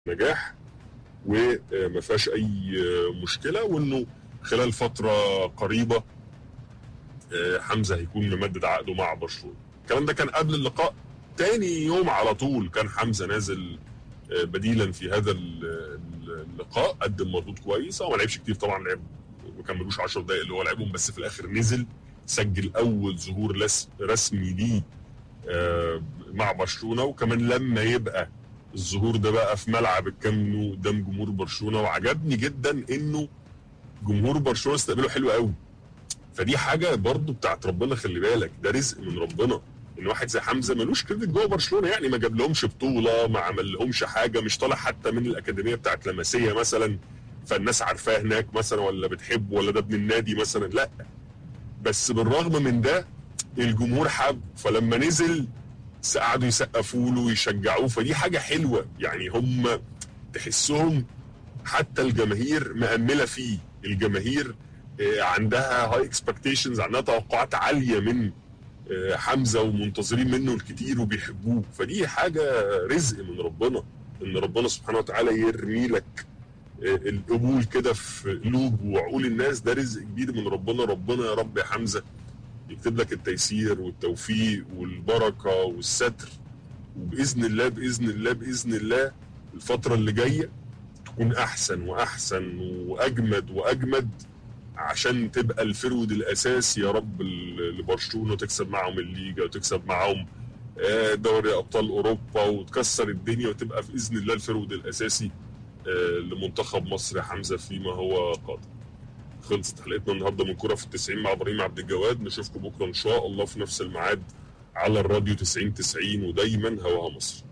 نجاح وما فيهاش اي مشكله، وانه خلال فتره قريبه حمزه هيكون ممدد عقده مع برشلونه. الكلام ده كان قبل اللقاء. تاني يوم على طول كان حمزه نازل بديلا في هذا اللقاء، قدم مردود كويس. هو ما لعبش كتير طبعا، لعب ما كملوش 10 دقائق اللي هو لعبهم، بس في الاخر نزل سجل اول ظهور رسمي ليه مع برشلونه. وكمان لما يبقى الظهور ده بقى في ملعب الكامب نو قدام جمهور برشلونه، وعجبني جدا انه جمهور برشلونه استقبله حلو قوي. فدي حاجه برضو بتاعت ربنا، خلي بالك ده رزق من ربنا. ان واحد زي حمزه ملوش كريدت جوه برشلونه، يعني ما جاب لهمش بطوله، ما عمل لهمش حاجه، مش طالع حتى من الاكاديميه بتاعت لاماسيا مثلا فالناس عارفاه هناك مثلا ولا بتحبه ولا ده ابن النادي مثلا، لا. بس بالرغم من ده الجمهور حب، فلما نزل قعدوا يسقفوا له ويشجعوه. فدي حاجه حلوه، يعني هم تحسهم حتى الجماهير مأمله فيه. الجماهير عندها هاي اكسبكتيشنز، عندها توقعات عاليه من حمزه ومنتظرين منه الكتير وبيحبوه. فدي حاجه رزق من ربنا، ان ربنا سبحانه وتعالى يرمي لك القبول كده في قلوب وعقول الناس. ده رزق كبير من ربنا. ربنا يا رب يا حمزه يكتب لك التيسير والتوفيق والبركه والستر، وباذن الله باذن الله باذن الله الفتره اللي جايه تكون احسن واحسن واجمد واجمد، عشان تبقى الفرود الاساسي يا رب لبرشلونه، وتكسب معهم الليجا وتكسب معهم دوري ابطال اوروبا وتكسر الدنيا، وتبقى باذن الله الفرود الاساسي لمنتخب مصر يا حمزه فيما هو قادم. خلصت حلقتنا النهارده من كرة في ال90 مع ابراهيم عبد الجواد. نشوفكم بكره ان شاء الله في نفس الميعاد على الراديو 90 90، ودايما هواها مصر.